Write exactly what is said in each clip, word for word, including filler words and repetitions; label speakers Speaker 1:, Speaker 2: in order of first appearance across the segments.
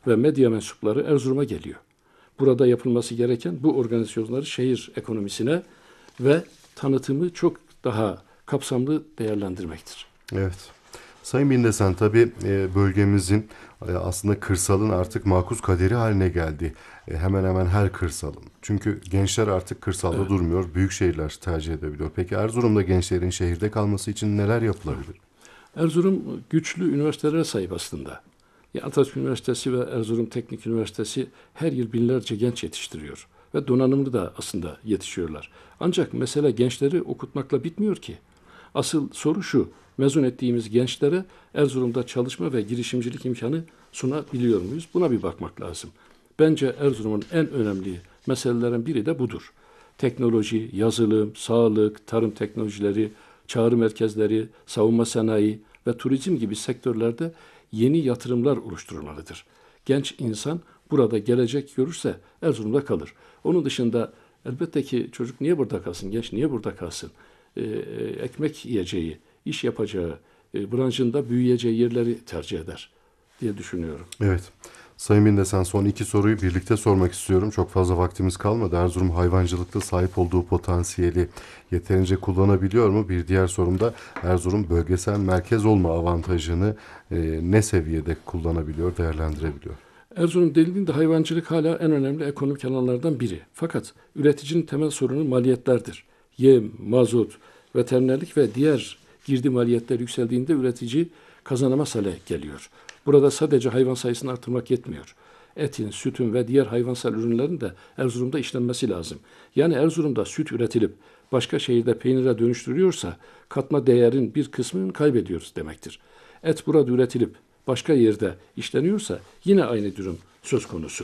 Speaker 1: ve medya mensupları Erzurum'a geliyor. Burada yapılması gereken bu organizasyonları şehir ekonomisine ve tanıtımı çok daha kapsamlı değerlendirmektir.
Speaker 2: Evet. Sayın Bindesen, tabii bölgemizin aslında kırsalın artık makus kaderi haline geldi. Hemen hemen her kırsalın. Çünkü gençler artık kırsalda evet. durmuyor, büyük şehirler tercih edebiliyor. Peki Erzurum'da gençlerin şehirde kalması için neler yapılabilir?
Speaker 1: Erzurum güçlü üniversitelere sahip aslında. Atatürk Üniversitesi ve Erzurum Teknik Üniversitesi her yıl binlerce genç yetiştiriyor. Ve donanımlı da aslında yetişiyorlar. Ancak mesele gençleri okutmakla bitmiyor ki. Asıl soru şu, mezun ettiğimiz gençlere Erzurum'da çalışma ve girişimcilik imkanı sunabiliyor muyuz? Buna bir bakmak lazım. Bence Erzurum'un en önemli meselelerin biri de budur. Teknoloji, yazılım, sağlık, tarım teknolojileri, çağrı merkezleri, savunma sanayi ve turizm gibi sektörlerde yeni yatırımlar oluşturulmalıdır. Genç insan burada gelecek görürse Erzurum'da kalır. Onun dışında elbette ki çocuk niye burada kalsın, genç niye burada kalsın? Ee, ekmek yiyeceği, iş yapacağı, e, branşında büyüyeceği yerleri tercih eder diye düşünüyorum.
Speaker 2: Evet. Sayın Bindesen, son iki soruyu birlikte sormak istiyorum. Çok fazla vaktimiz kalmadı. Erzurum hayvancılıkta sahip olduğu potansiyeli yeterince kullanabiliyor mu? Bir diğer sorum da Erzurum bölgesel merkez olma avantajını e, ne seviyede kullanabiliyor, değerlendirebiliyor?
Speaker 1: Erzurum denildiğinde hayvancılık hala en önemli ekonomik alanlardan biri. Fakat üreticinin temel sorunu maliyetlerdir. Yem, mazot, veterinerlik ve diğer girdi maliyetler yükseldiğinde üretici kazanamaz hale geliyor. Burada sadece hayvan sayısını artırmak yetmiyor. Etin, sütün ve diğer hayvansal ürünlerin de Erzurum'da işlenmesi lazım. Yani Erzurum'da süt üretilip başka şehirde peynire dönüştürüyorsa katma değerin bir kısmını kaybediyoruz demektir. Et burada üretilip başka yerde işleniyorsa yine aynı durum söz konusu.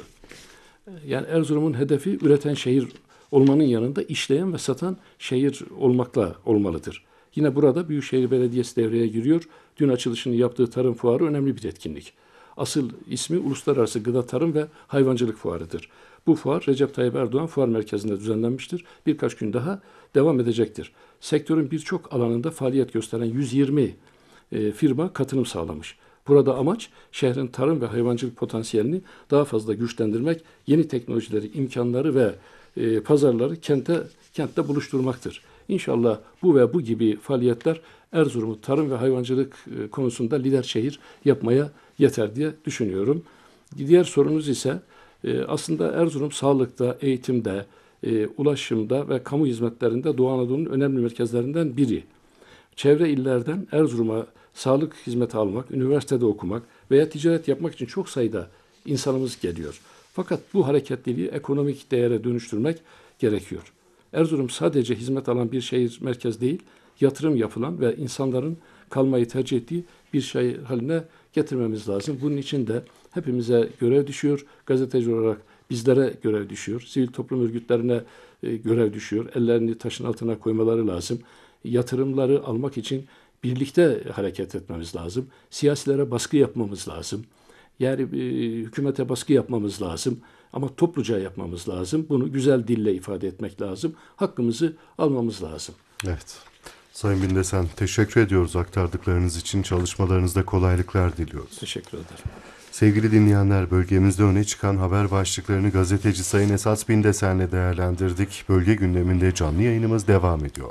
Speaker 1: Yani Erzurum'un hedefi üreten şehir olmanın yanında işleyen ve satan şehir olmakla olmalıdır. Yine burada Büyükşehir Belediyesi devreye giriyor. Dün açılışını yaptığı tarım fuarı önemli bir etkinlik. Asıl ismi Uluslararası Gıda Tarım ve Hayvancılık Fuarı'dır. Bu fuar Recep Tayyip Erdoğan Fuar Merkezi'nde düzenlenmiştir. Birkaç gün daha devam edecektir. Sektörün birçok alanında faaliyet gösteren yüz yirmi e, firma katılım sağlamış. Burada amaç şehrin tarım ve hayvancılık potansiyelini daha fazla güçlendirmek, yeni teknolojileri, imkanları ve e, pazarları kente, kentte buluşturmaktır. İnşallah bu ve bu gibi faaliyetler Erzurum'u tarım ve hayvancılık e, konusunda lider şehir yapmaya yeter diye düşünüyorum. Diğer sorunuz ise e, aslında Erzurum sağlıkta, eğitimde, e, ulaşımda ve kamu hizmetlerinde Doğu Anadolu'nun önemli merkezlerinden biri. Çevre illerden Erzurum'a sağlık hizmeti almak, üniversitede okumak veya ticaret yapmak için çok sayıda insanımız geliyor. Fakat bu hareketliliği ekonomik değere dönüştürmek gerekiyor. Erzurum sadece hizmet alan bir şehir merkez değil, yatırım yapılan ve insanların kalmayı tercih ettiği bir şehir haline getirmemiz lazım. Bunun için de hepimize görev düşüyor. Gazeteci olarak bizlere görev düşüyor. Sivil toplum örgütlerine e, görev düşüyor. Ellerini taşın altına koymaları lazım. Yatırımları almak için birlikte hareket etmemiz lazım. Siyasilere baskı yapmamız lazım. Yani e, hükümete baskı yapmamız lazım. Ama topluca yapmamız lazım. Bunu güzel dille ifade etmek lazım. Hakkımızı almamız lazım.
Speaker 2: Evet. Sayın Bindesen, teşekkür ediyoruz aktardıklarınız için. Çalışmalarınızda kolaylıklar diliyoruz.
Speaker 1: Teşekkür ederim.
Speaker 2: Sevgili dinleyenler, bölgemizde öne çıkan haber başlıklarını gazeteci Sayın Esat Bindesen'le değerlendirdik. Bölge gündeminde canlı yayınımız devam ediyor.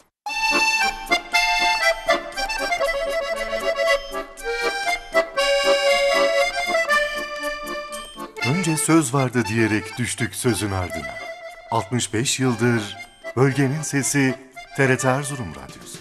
Speaker 2: Önce söz vardı diyerek düştük sözün ardına. altmış beş yıldır bölgenin sesi T R T Erzurum Radyosu.